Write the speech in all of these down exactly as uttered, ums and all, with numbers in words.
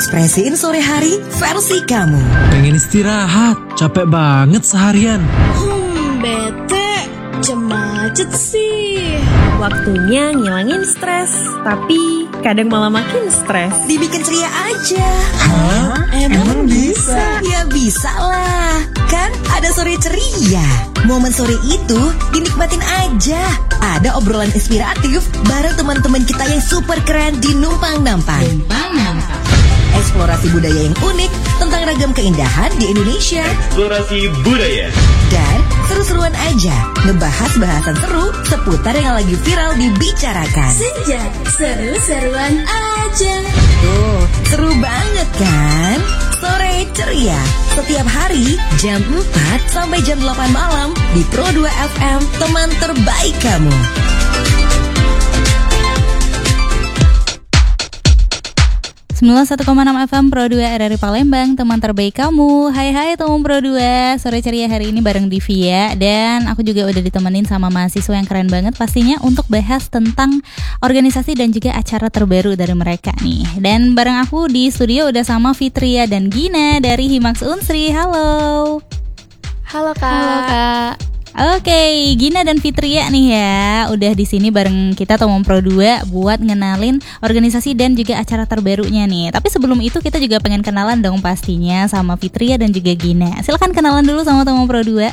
Ekspresiin sore hari versi kamu. Pengen istirahat, capek banget seharian. Hmm, bete, jam macet sih. Waktunya ngilangin stres, tapi kadang malah makin stres. Dibikin ceria aja. Hah? Emang, Emang bisa? Ya bisa lah. Kan ada sore ceria. Momen sore itu dinikmatin aja. Ada obrolan inspiratif bareng teman-teman kita yang super keren di Numpang Nampang. Numpang Nampang. Eksplorasi budaya yang unik tentang ragam keindahan di Indonesia. Eksplorasi budaya. Dan seru-seruan aja ngebahas bahasan seru seputar yang lagi viral dibicarakan. Senja, seru-seruan aja. Tuh, seru banget kan? Sore ceria setiap hari jam empat sampai jam delapan malam di Pro dua F M, teman terbaik kamu. sembilan puluh satu koma enam F M Pro dua R R I Palembang, teman terbaik kamu. Hai hai teman Pro dua. Sore ceria hari ini bareng Divia. Dan aku juga udah ditemenin sama mahasiswa yang keren banget pastinya untuk bahas tentang organisasi dan juga acara terbaru dari mereka nih. Dan bareng aku di studio udah sama Fitria dan Gina dari Himax Unsri. Halo. Halo Kak. Halo Kak. Oke, Gina dan Fitria nih ya, udah di sini bareng kita Tomom Pro dua buat ngenalin organisasi dan juga acara terbarunya nih. Tapi sebelum itu kita juga pengen kenalan dong pastinya sama Fitria dan juga Gina. Silakan kenalan dulu sama Tomom Pro dua.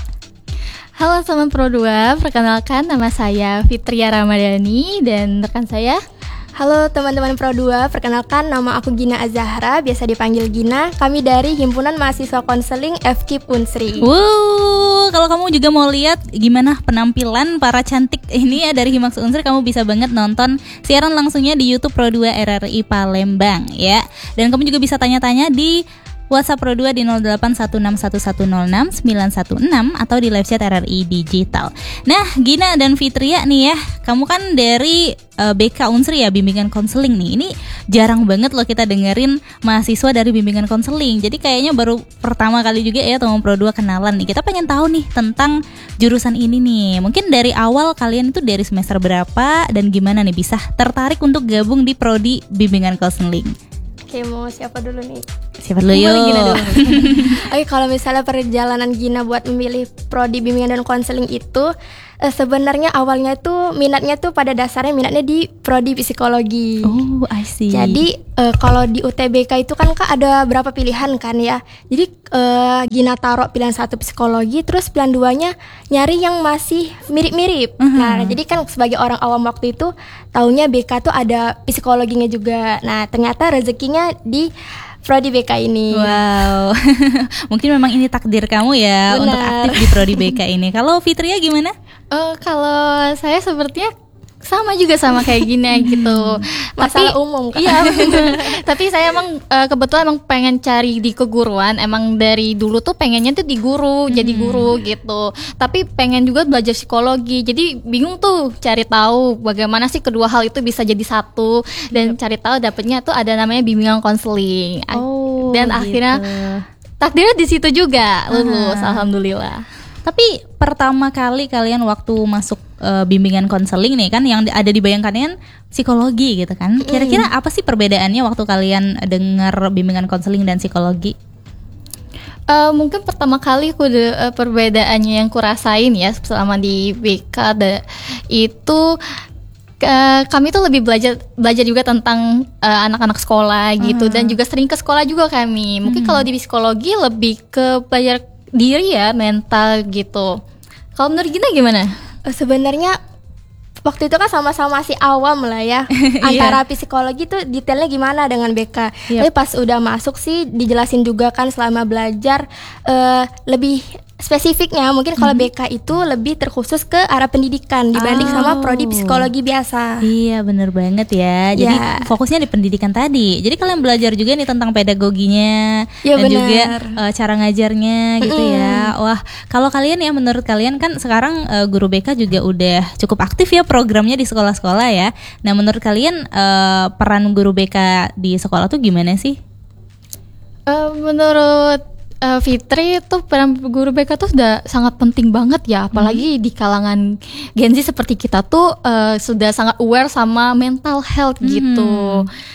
Halo teman Pro dua, perkenalkan nama saya Fitria Ramadhani dan rekan saya. Halo teman-teman Pro dua, perkenalkan nama aku Gina Azahra, biasa dipanggil Gina. Kami dari Himpunan Mahasiswa Konseling F K I P Unsri. Wuh, kalau kamu juga mau lihat gimana penampilan para cantik ini ya dari Himax Unsri, kamu bisa banget nonton siaran langsungnya di YouTube Pro dua R R I Palembang ya. Dan kamu juga bisa tanya-tanya di WhatsApp Pro dua di nol delapan satu enam satu satu nol enam sembilan satu enam atau di live chat R R I Digital. Nah, Gina dan Fitria nih ya, kamu kan dari uh, B K Unsri ya, bimbingan konseling nih. Ini jarang banget loh kita dengerin mahasiswa dari bimbingan konseling. Jadi kayaknya baru pertama kali juga ya teman Pro dua kenalan nih. Kita pengen tahu nih tentang jurusan ini nih. Mungkin dari awal kalian itu dari semester berapa dan gimana nih bisa tertarik untuk gabung di prodi bimbingan konseling? Oke, mau siapa dulu nih? Siapa dulu yuk? Gina dulu. Oke, kalau misalnya perjalanan Gina buat memilih prodi bimbingan dan konseling itu eh, sebenarnya awalnya tuh minatnya tuh pada dasarnya minatnya di prodi psikologi. Oh, I see. Jadi eh, kalau di U T B K itu kan Kak ada berapa pilihan kan ya. Jadi eh, Gina taruh pilihan satu psikologi, terus pilihan duanya nyari yang masih mirip-mirip. Uh-huh. Nah, jadi kan sebagai orang awam waktu itu taunya B K tuh ada psikologinya juga. Nah, ternyata rezekinya di prodi B K ini. Wow. Mungkin memang ini takdir kamu ya. Benar. Untuk aktif di prodi B K ini. Kalau Fitria gimana? Uh, kalau saya sepertinya sama juga sama kayak Gina gitu. Masalah Tapi, umum kan? Iya. Tapi saya emang uh, kebetulan emang pengen cari di keguruan. Emang dari dulu tuh pengennya tuh di guru, hmm. jadi guru gitu. Tapi pengen juga belajar psikologi. Jadi bingung tuh cari tahu bagaimana sih kedua hal itu bisa jadi satu. Dan yep. cari tahu dapetnya tuh ada namanya bimbingan konseling. Oh, dan gitu. Akhirnya takdirnya di situ juga lulus, uh-huh. alhamdulillah. Tapi pertama kali kalian waktu masuk uh, bimbingan konseling nih kan yang ada di bayang kalian psikologi gitu kan. Kira-kira apa sih perbedaannya waktu kalian dengar bimbingan konseling dan psikologi? Uh, mungkin pertama kali aku de, uh, perbedaannya yang kurasain ya selama di B K de, itu uh, kami tuh lebih belajar belajar juga tentang uh, anak-anak sekolah gitu, uh-huh. dan juga sering ke sekolah juga kami. Mungkin uh-huh. kalau di psikologi lebih ke belajar diri ya, mental gitu. Kalau menurut Gina gimana? Sebenarnya waktu itu kan sama-sama masih awam lah ya. Antara psikologi tuh detailnya gimana dengan B K. Yep. Tapi pas udah masuk sih dijelasin juga kan selama belajar uh, lebih spesifiknya mungkin kalau mm-hmm. B K itu lebih terkhusus ke arah pendidikan dibanding oh. sama prodi psikologi biasa. Iya benar banget ya. Jadi yeah. fokusnya di pendidikan tadi. Jadi kalian belajar juga nih tentang pedagoginya ya, dan bener. juga uh, cara ngajarnya gitu mm-hmm. ya. Wah kalau kalian ya menurut kalian kan sekarang uh, guru B K juga udah cukup aktif ya programnya di sekolah-sekolah ya. Nah menurut kalian uh, peran guru B K di sekolah tuh gimana sih? Uh, menurut Uh, Fitri itu peran guru B K tuh sudah sangat penting banget ya, apalagi hmm. di kalangan Gen Z seperti kita tuh uh, sudah sangat aware sama mental health hmm. gitu.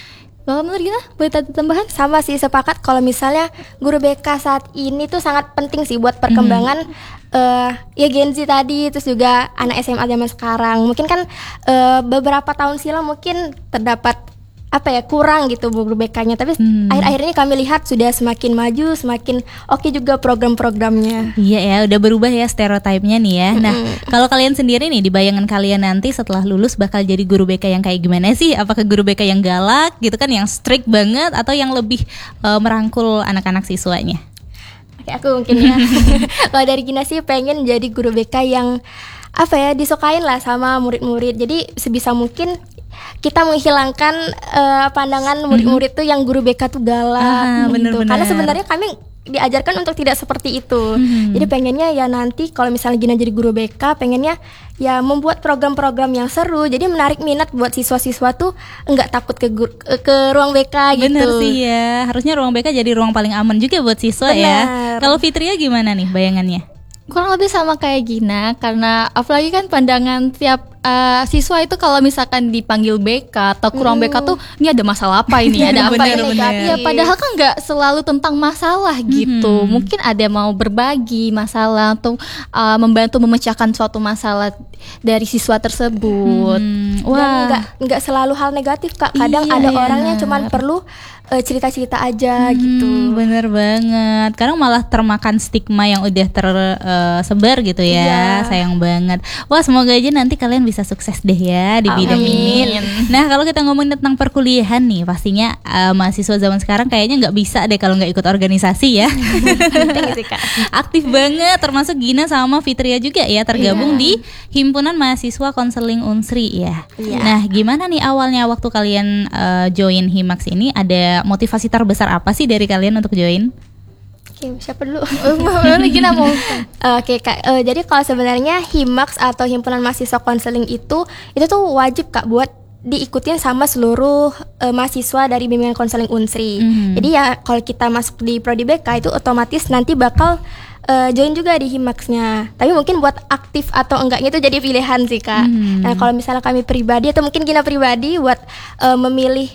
Kalau menurut kita boleh ada tambahan? Sama sih, sepakat kalau misalnya guru B K saat ini tuh sangat penting sih buat perkembangan eh ya Gen Z tadi, terus juga anak S M A zaman sekarang. Mungkin kan eh, beberapa tahun silam mungkin terdapat apa ya kurang gitu guru B K-nya, tapi Hmm. akhir-akhir ini kami lihat sudah semakin maju, semakin oke juga program-programnya. Iya ya, udah berubah ya stereotipnya nih ya. Nah, kalau kalian sendiri nih di bayangan kalian nanti setelah lulus bakal jadi guru B K yang kayak gimana sih? Apakah guru B K yang galak gitu kan, yang strict banget, atau yang lebih eh, merangkul anak-anak siswanya? Oke, aku mungkin ya. Kalau dari Gina sih pengen jadi guru B K yang apa ya disukain lah sama murid-murid. Jadi sebisa mungkin kita menghilangkan eh, pandangan murid-murid tuh yang guru B K tuh galak Ah, gitu. bener-bener. Karena sebenarnya kami diajarkan untuk tidak seperti itu. Hmm. Jadi pengennya ya nanti kalau misalnya Gina jadi guru B K, pengennya ya membuat program-program yang seru. Jadi menarik minat buat siswa-siswa tuh enggak takut ke gur- ke, ke ruang B K gitu. Bener sih ya, harusnya ruang B K jadi ruang paling aman juga buat siswa ya. Bener. Kalau Fitria gimana nih bayangannya? Kurang lebih sama kayak Gina, karena apalagi kan pandangan tiap uh, siswa itu kalau misalkan dipanggil B K atau ke ruang B K tuh ini ada masalah apa ini, ada apa Bener, ini? bener. Ya padahal kan nggak selalu tentang masalah gitu. Mungkin ada mau berbagi masalah atau uh, membantu memecahkan suatu masalah dari siswa tersebut. Hmm, Dan wah, enggak enggak selalu hal negatif Kak. Kadang Iya, ada iya, orang yang benar. cuman perlu eh, cerita-cerita aja gitu. Hmm, bener banget. Kadang malah termakan stigma yang udah tersebar gitu ya. Iya. Sayang banget. Wah, semoga aja nanti kalian bisa sukses deh ya di bidang Amin. ini. Nah, kalau kita ngomongin tentang perkuliahan nih, pastinya eh, mahasiswa zaman sekarang kayaknya nggak bisa deh kalau nggak ikut organisasi ya. Penting sih Kak. Aktif banget, termasuk Gina sama Fitria juga ya tergabung di Himpunan Mahasiswa Konseling Unsri ya. Iya. Nah, gimana nih awalnya waktu kalian eh, join Himax ini? Ada motivasi terbesar apa sih dari kalian untuk join? Oke, siapa dulu? Boleh Gina mau. Oke Kak, eh, jadi kalau sebenarnya Himax atau Himpunan Mahasiswa Konseling itu itu tuh wajib Kak buat diikutin sama seluruh eh, mahasiswa dari bimbingan konseling Unsri. Mhm. Jadi ya kalau kita masuk di prodi B K itu otomatis nanti bakal eh, join juga di Himax-nya. Tapi mungkin buat aktif atau enggaknya itu jadi pilihan sih Kak. Mhm. Nah kalau misalnya kami pribadi atau mungkin Gina pribadi buat eh, memilih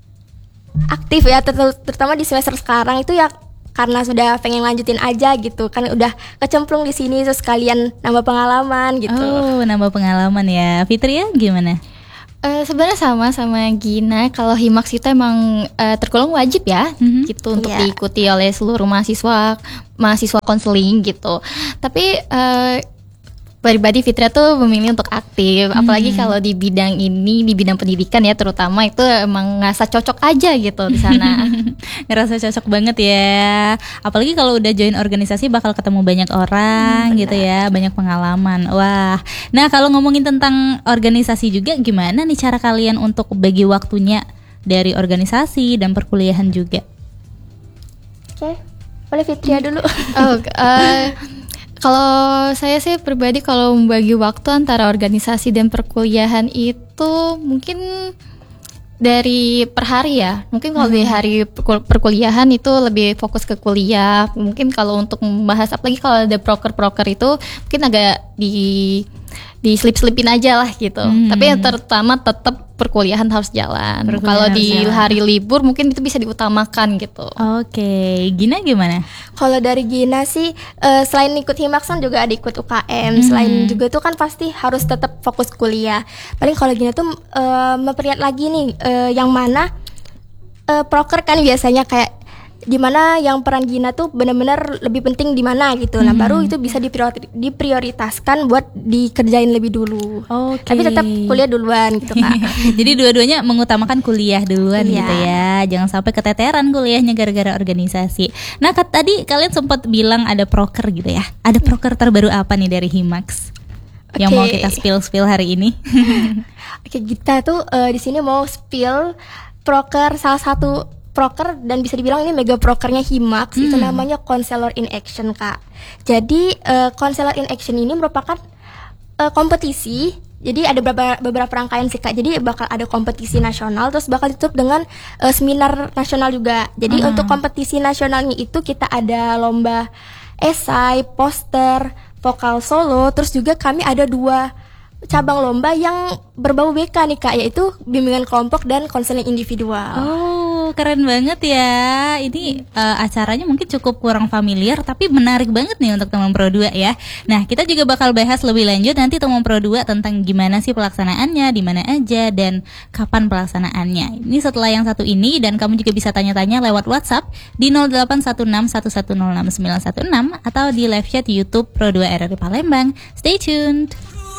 aktif ya ter- terutama di semester sekarang itu ya karena sudah pengen lanjutin aja gitu kan, udah kecemplung di sini terus sekalian nambah pengalaman gitu. Oh, nambah pengalaman ya. Fitria gimana? Eh, sebenarnya sama sama Gina, kalau Himax itu emang eh, tergolong wajib ya, Mhm. gitu untuk Iya. diikuti oleh seluruh mahasiswa mahasiswa konseling gitu. Tapi eh, pribadi Fitria tuh memilih untuk aktif, apalagi kalau di bidang ini, di bidang pendidikan ya terutama, itu emang ngerasa cocok aja gitu di sana. Ngerasa cocok banget ya. Apalagi kalau udah join organisasi bakal ketemu banyak orang gitu ya, banyak pengalaman. Wah. Nah, kalau ngomongin tentang organisasi juga, gimana nih cara kalian untuk bagi waktunya dari organisasi dan perkuliahan juga? Oke, boleh Fitria dulu. Oh, eh, kalau saya sih pribadi kalau membagi waktu antara organisasi dan perkuliahan itu mungkin dari per hari ya. Mungkin kalau di hari perkul- perkuliahan itu lebih fokus ke kuliah. Mungkin kalau untuk membahas apalagi kalau ada proker-proker itu mungkin agak di di slip-slipin aja lah gitu. Hmm. Tapi yang terutama tetap perkuliahan harus jalan. Perkuliahan Kalau harus di jalan. hari libur mungkin itu bisa diutamakan gitu. Oke, Gina gimana? Kalau dari Gina sih eh, selain ikut Himax kan juga ada ikut U K M. Mhm. Selain juga tuh kan pasti harus tetap fokus kuliah. Paling kalau Gina tuh eh, memperingat lagi nih eh, yang mana eh, proker kan biasanya kayak di mana yang peran Gina tuh benar-benar lebih penting di mana gitu. Nah, baru itu bisa dipriori- diprioritaskan buat dikerjain lebih dulu. Oke. Tapi tetap kuliah duluan gitu Kak. Jadi dua-duanya mengutamakan kuliah duluan Iya. gitu ya. Jangan sampai keteteran kuliahnya gara-gara organisasi. Nah, kat, tadi kalian sempat bilang ada proker gitu ya. Ada proker terbaru apa nih dari Himax yang Oke. mau kita spill-spill hari ini? Oke, kita tuh eh, di sini mau spill proker, salah satu proker dan bisa dibilang ini mega prokernya Himax, itu namanya Counselor in Action Kak. Jadi eh, Counselor in Action ini merupakan eh, kompetisi. Jadi ada beberapa beberapa rangkaian sih Kak. Jadi bakal ada kompetisi nasional, terus bakal ditutup dengan eh, seminar nasional juga. Jadi untuk kompetisi nasionalnya itu kita ada lomba esai, poster, vokal solo, terus juga kami ada dua cabang lomba yang berbau B K nih Kak, yaitu bimbingan kelompok dan konseling individual. Oh, keren banget ya. Ini uh, acaranya mungkin cukup kurang familiar, tapi menarik banget nih untuk teman Pro dua ya. Nah, kita juga bakal bahas lebih lanjut nanti teman Pro dua tentang gimana sih pelaksanaannya, di mana aja, dan kapan pelaksanaannya. Ini setelah yang satu ini, dan kamu juga bisa tanya-tanya lewat WhatsApp di nol delapan satu enam satu satu nol enam sembilan satu enam atau di live chat YouTube Pro dua R R I Palembang. Stay tuned.